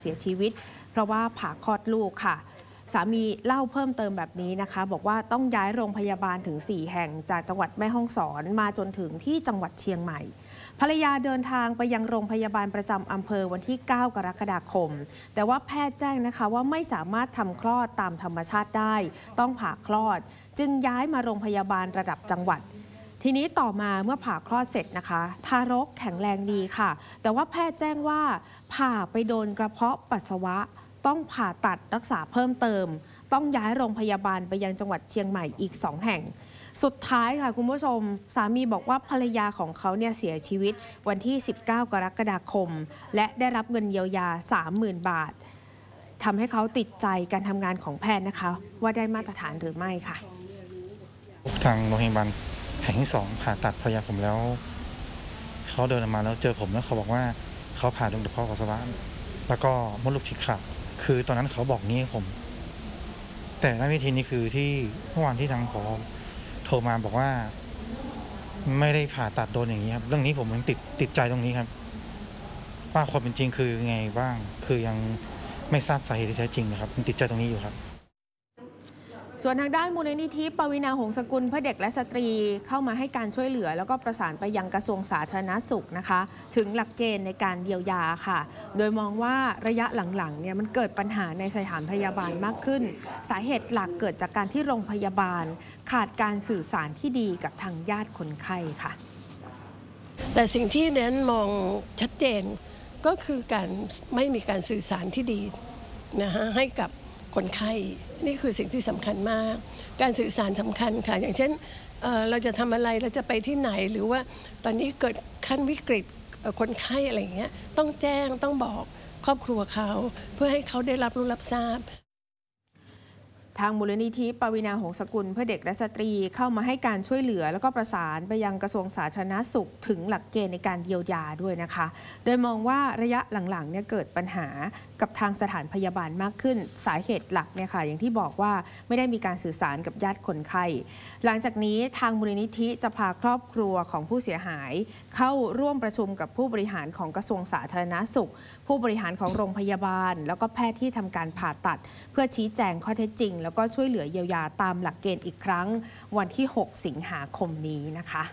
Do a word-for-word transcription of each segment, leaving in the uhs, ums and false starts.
เสียชีวิตเพราะว่าผ่าคลอดลูกค่ะสามีเล่าเพิ่มเติมแบบนี้นะคะบอกว่าต้องย้ายโรงพยาบาลถึงสี่แห่งจากจังหวัดแม่ฮ่องสอนมาจนถึงที่จังหวัดเชียงใหม่ภรรยาเดินทางไปยังโรงพยาบาลประจำอำเภอวันที่เก้ากรกฎาคมแต่ว่าแพทย์แจ้งนะคะว่าไม่สามารถทำคลอดตามธรรมชาติได้ต้องผ่าคลอดจึงย้ายมาโรงพยาบาลระดับจังหวัดทีนี้ต่อมาเมื่อผ่าคลอดเสร็จนะคะทารกแข็งแรงดีค่ะแต่ว่าแพทย์แจ้งว่าผ่าไปโดนกระเพาะปัสสาวะต้องผ่าตัดรักษาเพิ่มเติมต้องย้ายโรงพยาบาลไปยังจังหวัดเชียงใหม่อีกสองแห่งสุดท้ายค่ะคุณผู้ชมสามีบอกว่าภรรยาของเขาเนี่ยเสียชีวิตวันที่สิบเก้ากรกฎาคมและได้รับเงินเยียวยา สามหมื่น บาททำให้เขาติดใจการทำงานของแพทย์นะคะว่าได้มาตรฐานหรือไม่ค่ะทางโรงพยาบาลแห่งที่สองผ่าตัดภรรยาผมแล้วเขาเดินมาแล้วเจอผมแล้วเขาบอกว่าเขาผ่าโดนกระเพาะปัสสาวะแล้วก็มดลูกฉีกขาดคือตอนนั้นเขาบอกนี้ผมแต่ในวิธีนี้คือที่เมื่อวานที่ทางผอโทรมาบอกว่าไม่ได้ผ่าตัดโดนอย่างนี้ครับเรื่องนี้ผมยังติดติดใจตรงนี้ครับว่าความเป็นจริงคือไงบ้างคือยังไม่ทราบสาเหตุที่แท้จริงนะครับติดใจตรงนี้อยู่ครับส่วนทางด้านมูลนิธิปวีณาหงส์สกุลเพื่อเด็กและสตรีเข้ามาให้การช่วยเหลือแล้วก็ประสานไปยังกระทรวงสาธารณสุขนะคะถึงหลักเกณฑ์ในการเยียวยาค่ะโดยมองว่าระยะหลังๆเนี่ยมันเกิดปัญหาในสถานพยาบาลมากขึ้นสาเหตุหลักเกิดจากการที่โรงพยาบาลขาดการสื่อสารที่ดีกับทางญาติคนไข้ค่ะแต่สิ่งที่เน้นมองชัดเจนก็คือการไม่มีการสื่อสารที่ดีนะฮะให้กับคนไข้นี่คือสิ่งที่สำคัญมากการสื่อสารสำคัญค่ะอย่างเช่น เ, เราจะทำอะไรเราจะไปที่ไหนหรือว่าตอนนี้เกิดขั้นวิกฤตคนไข้อะไรอย่างเงี้ยต้องแจ้งต้องบอกครอบครัวเขาเพื่อให้เขาได้รับรู้รับทราบทางมูลนิธิปวีณาหงส์สกุลเพื่อเด็กและสตรีเข้ามาให้การช่วยเหลือแล้วก็ประสานไปยังกระทรวงสาธารณสุขถึงหลักเกณฑ์ในการเยียวยาด้วยนะคะโดยมองว่าระยะหลังๆเนี่ยเกิดปัญหากับทางสถานพยาบาลมากขึ้นสาเหตุหลักเนี่ยค่ะอย่างที่บอกว่าไม่ได้มีการสื่อสารกับญาติคนไข้หลังจากนี้ทางมูลนิธิจะพาครอบครัวของผู้เสียหายเข้าร่วมประชุมกับผู้บริหารของกระทรวงสาธารณสุขผู้บริหารของโรงพยาบาลแล้วก็แพทย์ที่ทำการผ่าตัดเพื่อชี้แจงข้อเท็จจริงแล้วก็ช่วยเหลือเยียวยาตามหลักเกณฑ์อีกครั้งวันที่หกสิงหาคมนี้นะคะ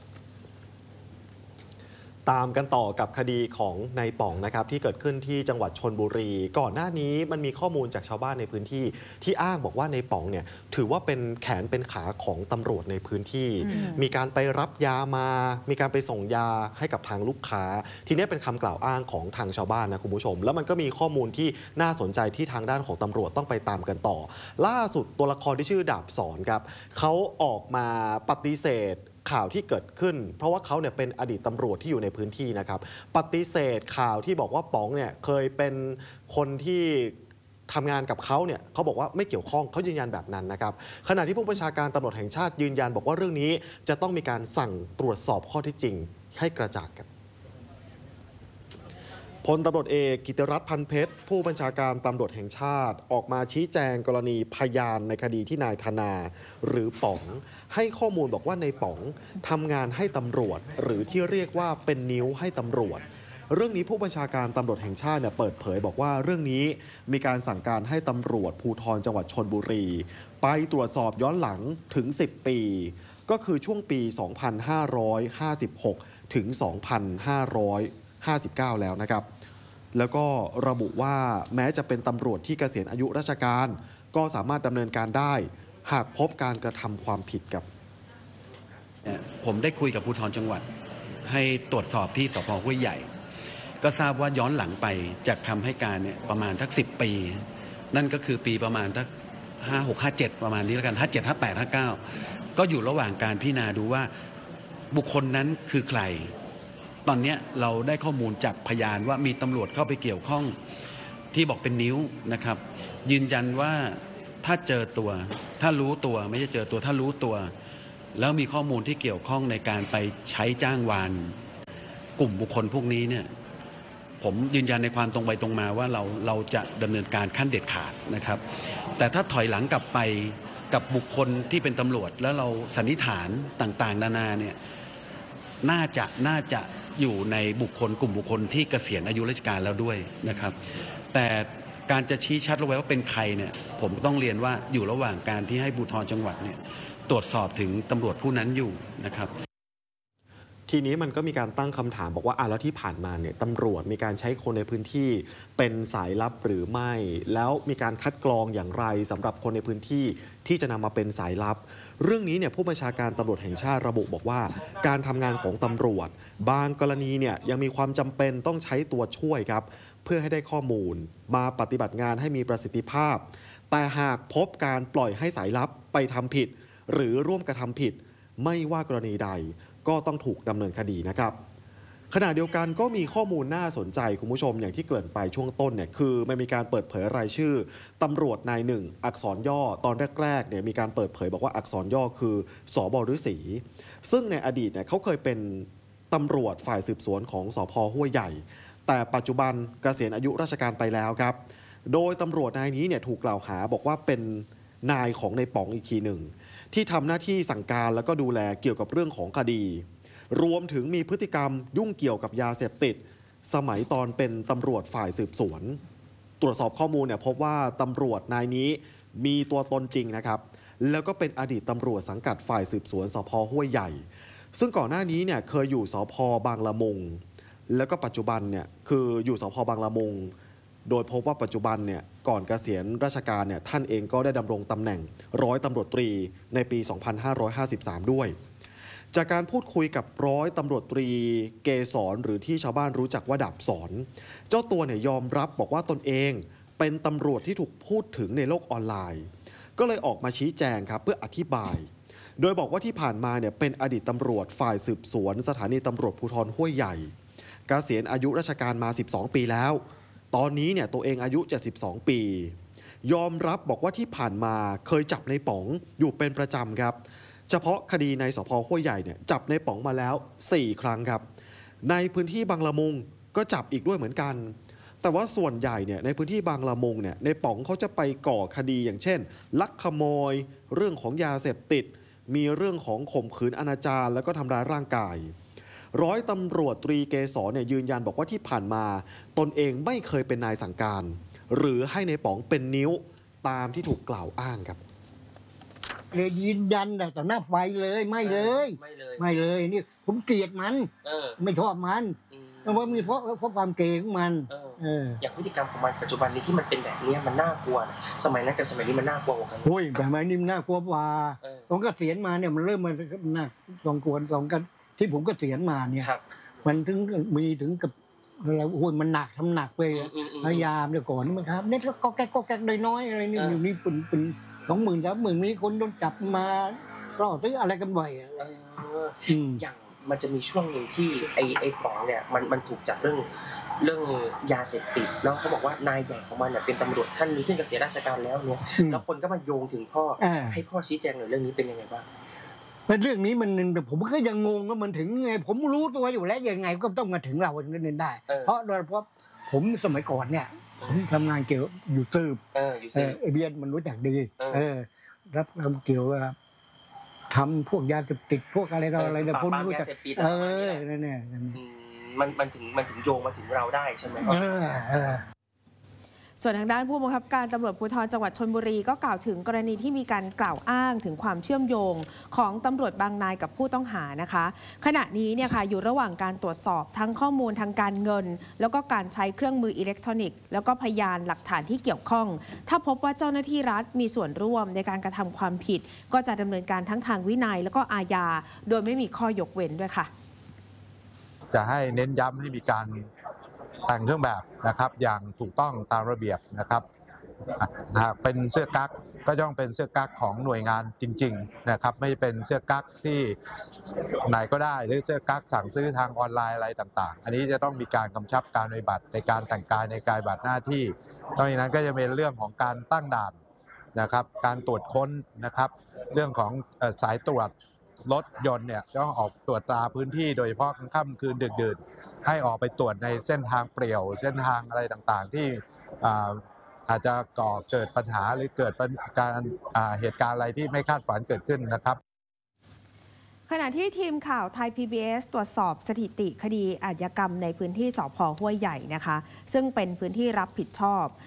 ตามกันต่อกับคดีของนายป๋องนะครับที่เกิดขึ้นที่จังหวัดชลบุรีก่อนหน้านี้มันมีข้อมูลจากชาวบ้านในพื้นที่ที่อ้างบอกว่านายป๋องเนี่ยถือว่าเป็นแขนเป็นขาของตำรวจในพื้นที่ มีการไปรับยามามีการไปส่งยาให้กับทางลูกค้าทีนี้เป็นคำกล่าวอ้างของทางชาวบ้านนะคุณผู้ชมแล้วมันก็มีข้อมูลที่น่าสนใจที่ทางด้านของตำรวจต้องไปตามกันต่อล่าสุดตัวละครที่ชื่อดาบสอนครับเขาออกมาปฏิเสธข่าวที่เกิดขึ้นเพราะว่าเขาเนี่ยเป็นอดีตตำรวจที่อยู่ในพื้นที่นะครับปฏิเสธข่าวที่บอกว่าป๋องเนี่ยเคยเป็นคนที่ทำงานกับเขาเนี่ยเขาบอกว่าไม่เกี่ยวข้องเขายืนยันแบบนั้นนะครับขณะที่ผู้บัญชาการตำรวจแห่งชาติยืนยันบอกว่าเรื่องนี้จะต้องมีการสั่งตรวจสอบข้อเท็จจริงให้กระจ่างกันพลตำรวจเอกกิติรัตน์พันเพชรผู้บัญชาการตำรวจแห่งชาติออกมาชี้แจงกรณีพยานในคดีที่นายธนาหรือป๋องให้ข้อมูลบอกว่าในป๋องทำงานให้ตำรวจหรือที่เรียกว่าเป็นนิ้วให้ตำรวจเรื่องนี้ผู้บัญชาการตำรวจแห่งชาติเนี่ยเปิดเผยบอกว่าเรื่องนี้มีการสั่งการให้ตำรวจภูธรจังหวัดชลบุรีไปตรวจสอบย้อนหลังถึงสิบปีก็คือช่วงปี สองพันห้าร้อยห้าสิบหก ถึง สองพันห้าร้อยห้าสิบเก้า แล้วนะครับแล้วก็ระบุว่าแม้จะเป็นตำรวจที่เกษียณอายุราชการก็สามารถดำเนินการได้หากพบการกระทำความผิดครับผมได้คุยกับภูธรจังหวัดให้ตรวจสอบที่สภ.ห้วยใหญ่ก็ทราบว่าย้อนหลังไปจากคำให้การเนี่ยประมาณทักสิบปีนั่นก็คือปีประมาณทักห้าหกห้าเจ็ดประมาณนี้แล้วกันห้าเจ็ดห้าแปดห้าเก้าก็อยู่ระหว่างการพิจารณาดูว่าบุคคลนั้นคือใครตอนนี้เราได้ข้อมูลจากพยานว่ามีตำรวจเข้าไปเกี่ยวข้องที่บอกเป็นนิ้วนะครับยืนยันว่าถ้าเจอตัวถ้ารู้ตัวไม่ใช่เจอตัวถ้ารู้ตัวแล้วมีข้อมูลที่เกี่ยวข้องในการไปใช้จ้างวานกลุ่มบุคคลพวกนี้เนี่ยผมยืนยันในความตรงไปตรงมาว่าเราเราจะดำเนินการขั้นเด็ดขาดนะครับแต่ถ้าถอยหลังกลับไปกับบุคคลที่เป็นตำรวจแล้วเราสันนิษฐานต่างๆนานาเนี่ยน่าจะน่าจะอยู่ในบุคคลกลุ่มบุคคลที่เกษียณอายุราชการแล้วด้วยนะครับแต่การจะชี้ชัดลงไปว่าเป็นใครเนี่ยผมต้องเรียนว่าอยู่ระหว่างการที่ให้ภูธรจังหวัดเนี่ยตรวจสอบถึงตำรวจผู้นั้นอยู่นะครับทีนี้มันก็มีการตั้งคำถามบอกว่าอ่ะแล้วที่ผ่านมาเนี่ยตำรวจมีการใช้คนในพื้นที่เป็นสายลับหรือไม่แล้วมีการคัดกรองอย่างไรสำหรับคนในพื้นที่ที่จะนำมาเป็นสายลับเรื่องนี้เนี่ยผู้บัญชาการตำรวจแห่งชาติระบุบอกว่าการทำงานของตำรวจบางกรณีเนี่ยยังมีความจำเป็นต้องใช้ตัวช่วยครับเพื่อให้ได้ข้อมูลมาปฏิบัติงานให้มีประสิทธิภาพแต่หากพบการปล่อยให้สายลับไปทำผิดหรือร่วมกระทำผิดไม่ว่ากรณีใดก็ต้องถูกดำเนินคดีนะครับขณะเดียวกันก็มีข้อมูลน่าสนใจคุณผู้ชมอย่างที่เกริ่นไปช่วงต้นเนี่ยคือมันมีการเปิดเผยรายชื่อตำรวจนายหนึ่งอักษรย่อตอนแรกๆเนี่ยมีการเปิดเผยบอกว่าอักษรย่อคือสบฤษีซึ่งในอดีตเนี่ยเขาเคยเป็นตำรวจฝ่ายสืบสวนของสภ.ห้วยใหญ่แต่ปัจจุบันเกษียณอายุราชการไปแล้วครับโดยตำรวจนายนี้เนี่ยถูกกล่าวหาบอกว่าเป็นนายของในป๋องอีกทีหนึ่งที่ทำหน้าที่สั่งการแล้วก็ดูแลเกี่ยวกับเรื่องของคดีรวมถึงมีพฤติกรรมยุ่งเกี่ยวกับยาเสพติดสมัยตอนเป็นตำรวจฝ่ายสืบสวนตรวจสอบข้อมูลเนี่ยพบว่าตำรวจนายนี้มีตัวตนจริงนะครับแล้วก็เป็นอดีตตำรวจสังกัดฝ่ายสืบสวนสภ.ห้วยใหญ่ซึ่งก่อนหน้านี้เนี่ยเคยอยู่สภ.บางละมุงแล้วก็ปัจจุบันเนี่ยคืออยู่สภ.บางละมุงโดยพบว่าปัจจุบันเนี่ยก่อนเกษียณราชการเนี่ยท่านเองก็ได้ดำรงตำแหน่งร้อยตำรวจตรีในปี สองพันห้าร้อยห้าสิบสาม ด้วยจากการพูดคุยกับร้อยตำรวจตรีเกษรหรือที่ชาวบ้านรู้จักว่าดาบสอนเจ้าตัวเนี่ยยอมรับบอกว่าตนเองเป็นตำรวจที่ถูกพูดถึงในโลกออนไลน์ก็เลยออกมาชี้แจงครับเพื่ออธิบายโดยบอกว่าที่ผ่านมาเนี่ยเป็นอดีตตำรวจฝ่ายสืบสวนสถานีตำรวจภูธรห้วยใหญ่เกษียณอายุราชการมาสิบสองปีแล้วตอนนี้เนี่ยตัวเองอายุเจ็ดสิบสองปียอมรับบอกว่าที่ผ่านมาเคยจับในป๋องอยู่เป็นประจำครับเฉพาะคดีในสภ.ห้วยใหญ่เนี่ยจับในป๋องมาแล้วสี่ครั้งครับในพื้นที่บางละมุงก็จับอีกด้วยเหมือนกันแต่ว่าส่วนใหญ่เนี่ยในพื้นที่บางละมุงเนี่ยในป๋องเขาจะไปก่อคดีอย่างเช่นลักขโมยเรื่องของยาเสพติดมีเรื่องของข่มขืนอนาจารแล้วก็ทำร้ายร่างกายร้อยตำรวจตรีเกษรเนี่ยยืนยันบอกว่าที่ผ่านมาตนเองไม่เคยเป็นนายสั่งการหรือให้ในป๋องเป็นนิ้วตามที่ถูกกล่าวอ้างครับเลยยืนยันแต่ต่อหน้าไฟเลยไม่เลยไม่เลยไม่เลยนี่ผมเกลียดมันเออไม่ชอบมันเพราะมีเพราะเพราะความเก่งของมันเออเอออย่างพฤติกรรมของมันปัจจุบันนี้ที่มันเป็นแบบนี้มันน่ากลัวสมัยนั้นกับสมัยนี้มันน่ากลัวกว่ากันโอ้ยสมัยนี้มันน่ากลัวกว่าตอนเกษียณมาเนี่ยมันเริ่มมันน่าสองกวนสองกันที่ผมเกษียณมาเนี่ยมันถึงมีถึงกับอะไรโอ้ยมันหนักทำหนักไปพยายามเดี๋ยวก่อนนี่มันครับเนี่ยก็แก๊กก็แก๊กน้อยๆอะไรนี่อยู่นี่เป็นเป็นสองหมื่นสามหมื่นมีคนโดนจับมาล่อซื้ออะไรกันบ่อยอย่างมันจะมีช่วงหนึ่งที่ไอ้ไอ้ป๋องเนี่ยมันมันถูกจับเรื่องเรื่องยาเสพติดแล้วเขาบอกว่านายใหญ่ของมันเนี่ยเป็นตำรวจท่านนี้ที่เกษียณราชการแล้วเนี่ยแล้วคนก็มาโยงถึงพ่อให้พ่อชี้แจงหน่อยเรื่องนี้เป็นยังไงบ้างเป็นเรื่องนี้มันผมก็ยังงงว่ามันถึงไงผมรู้ตัวอยู่แล้วยังไงก็ต้องมาถึงเราถึงจะได้เพราะโดยเพราะผมสมัยก่อนเนี่ยผมทำงานเกี่ยวอยู่สืบเอออยู่สืบเบียนมันรู้จักดีเออรับทำเกี่ยวกับทำพวกยาเสพติดพวกอะไรเราอะไรเนี่ยพวกรู้จักเออนั่นแหละมันมันถึงมันถึงโยงมาถึงเราได้ใช่ไหมเออส่วนทางด้านผู้บังคับการตำรวจภูธรจังหวัดชลบุรีก็กล่าวถึงกรณีที่มีการกล่าวอ้างถึงความเชื่อมโยงของตำรวจบางนายกับผู้ต้องหานะคะขณะนี้เนี่ยค่ะอยู่ระหว่างการตรวจสอบทั้งข้อมูลทางการเงินแล้วก็การใช้เครื่องมืออิเล็กทรอนิกส์แล้วก็พยานหลักฐานที่เกี่ยวข้องถ้าพบว่าเจ้าหน้าที่รัฐมีส่วนร่วมในการกระทำความผิดก็จะดำเนินการทั้งทางวินัยแล้วก็อาญาโดยไม่มีข้อยกเว้นด้วยค่ะจะให้เน้นย้ำให้มีการแต่งเครื่องแบบนะครับอย่างถูกต้องตามระเบียบนะครับหากเป็นเสื้อกั๊กก็ต้องเป็นเสื้อกั๊กของหน่วยงานจริงๆนะครับไม่เป็นเสื้อกั๊กที่ไหนก็ได้หรือเสื้อกั๊กสั่งซื้อทางออนไลน์อะไรต่างๆอันนี้จะต้องมีการกำชับการปฏิบัติในการแต่งกายในการปฏิบัติหน้าที่นอกจากนั้นก็จะเป็นเรื่องของการตั้งด่านนะครับการตรวจค้นนะครับเรื่องของสายตรวจรถยนต์เนี่ยต้องออกตรวจตราพื้นที่โดยเฉพาะกลางค่ำคืนดึกดื่นให้ออกไปตรวจในเส้นทางเปลี่ยวเส้นทางอะไรต่างๆที่อาจจะก่อเกิดปัญหาหรือเกิดการเหตุการณ์อะไรที่ไม่คาดฝันเกิดขึ้นนะครับขณะที่ทีมข่าวไทย พี บี เอส ตรวจสอบสถิติคดีอาชญากรรมในพื้นที่สภ.ห้วยใหญ่นะคะซึ่งเป็นพื้นที่รับผิดชอบ